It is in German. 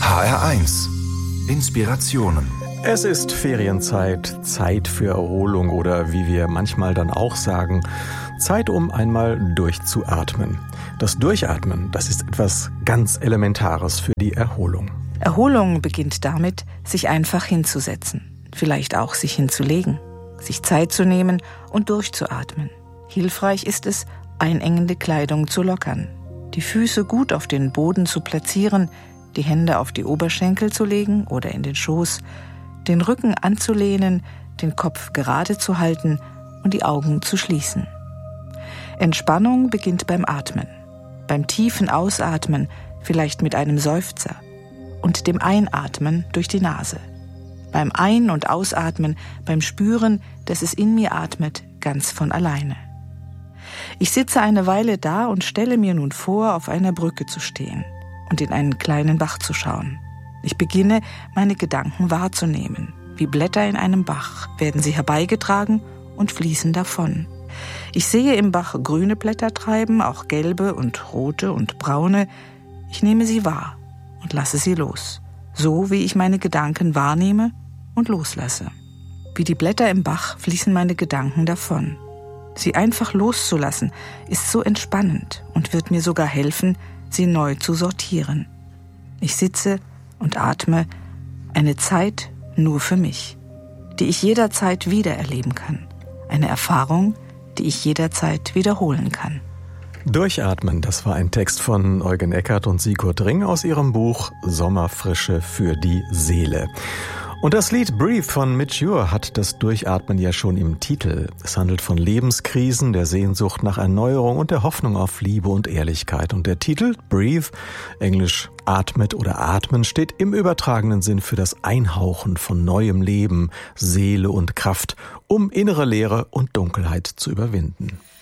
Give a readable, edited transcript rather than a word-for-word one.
HR1 Inspirationen. Es ist Ferienzeit, Zeit für Erholung oder wie wir manchmal dann auch sagen, Zeit, um einmal durchzuatmen. Das Durchatmen, das ist etwas ganz Elementares für die Erholung. Erholung beginnt damit, sich einfach hinzusetzen, vielleicht auch sich hinzulegen, sich Zeit zu nehmen und durchzuatmen. Hilfreich ist es, einengende Kleidung zu lockern, die Füße gut auf den Boden zu platzieren, die Hände auf die Oberschenkel zu legen oder in den Schoß, den Rücken anzulehnen, den Kopf gerade zu halten und die Augen zu schließen. Entspannung beginnt beim Atmen, beim tiefen Ausatmen, vielleicht mit einem Seufzer, und dem Einatmen durch die Nase. Beim Ein- und Ausatmen, beim Spüren, dass es in mir atmet, ganz von alleine. Ich sitze eine Weile da und stelle mir nun vor, auf einer Brücke zu stehen und in einen kleinen Bach zu schauen. Ich beginne, meine Gedanken wahrzunehmen. Wie Blätter in einem Bach werden sie herbeigetragen und fließen davon. Ich sehe im Bach grüne Blätter treiben, auch gelbe und rote und braune. Ich nehme sie wahr und lasse sie los, so wie ich meine Gedanken wahrnehme und loslasse. Wie die Blätter im Bach fließen meine Gedanken davon. Sie einfach loszulassen, ist so entspannend und wird mir sogar helfen, sie neu zu sortieren. Ich sitze und atme, eine Zeit nur für mich, die ich jederzeit wieder erleben kann. Eine Erfahrung, die ich jederzeit wiederholen kann. Durchatmen, das war ein Text von Eugen Eckert und Sigurd Ring aus ihrem Buch Sommerfrische für die Seele. Und das Lied Breathe von Midge Ure hat das Durchatmen ja schon im Titel. Es handelt von Lebenskrisen, der Sehnsucht nach Erneuerung und der Hoffnung auf Liebe und Ehrlichkeit. Und der Titel Breathe, englisch atmet oder atmen, steht im übertragenen Sinn für das Einhauchen von neuem Leben, Seele und Kraft, um innere Leere und Dunkelheit zu überwinden.